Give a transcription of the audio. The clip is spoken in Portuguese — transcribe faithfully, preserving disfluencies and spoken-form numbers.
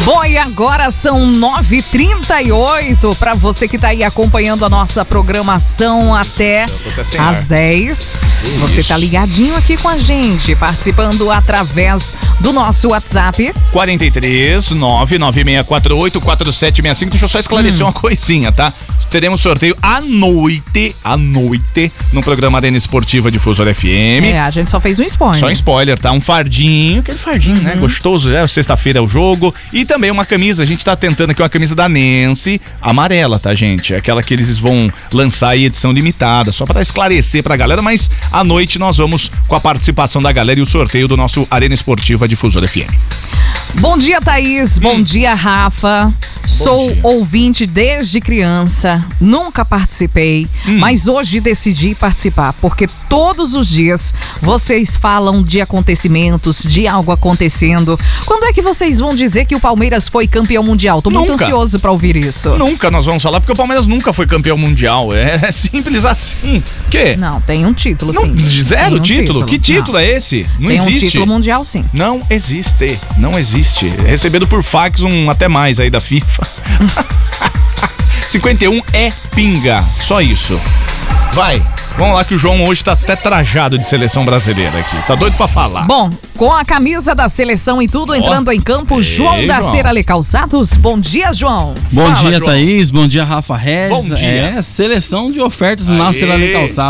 Bom, e agora são nove e trinta e oito. Para você que tá aí acompanhando a nossa programação até às dez. Você tá ligadinho aqui com a gente, participando através do nosso WhatsApp. quarenta e três, nove nove seis quatro oito, quatro sete seis cinco. Deixa eu só esclarecer hum. uma coisinha, tá? Teremos sorteio à noite, à noite, no programa Arena Esportiva Difusora F M. É, a gente só fez um spoiler. Só um spoiler, tá? Um fardinho, aquele fardinho, uhum. né? Gostoso, é, sexta-feira é o jogo. E também uma camisa, a gente tá tentando aqui uma camisa da Nancy, amarela, tá, gente? Aquela que eles vão lançar aí, edição limitada, só pra esclarecer pra galera, mas à noite nós vamos com a participação da galera e o sorteio do nosso Arena Esportiva Difusora F M. Bom dia, Thaís. Bom hum. dia, Rafa. Bom Sou dia. ouvinte desde criança, nunca participei, hum. mas hoje decidi participar, porque todos os dias vocês falam de acontecimentos, de algo acontecendo. Quando é que vocês vão dizer que o Palmeiras foi campeão mundial? Tô muito nunca. ansioso pra ouvir isso. Nunca nós vamos falar, porque o Palmeiras nunca foi campeão mundial. É simples assim. Que? Não, tem um título, Não, sim. Zero um título? título? Que título Não. é esse? Não tem existe. Tem um título mundial, sim. Não existe. Não existe. Recebido por fax um até mais aí da FIFA. cinquenta e um é pinga. Só isso. Vai. Vamos lá que o João hoje tá até trajado de seleção brasileira aqui. Tá doido pra falar. Bom, com a camisa da seleção e tudo, oh. entrando em campo, Ei, João da João. Cera Le Calçados. Bom dia, João. Bom Fala, dia, João. Thaís. Bom dia, Rafa Regis. Bom dia. É, seleção de ofertas Aê. na Cera Le Calçados.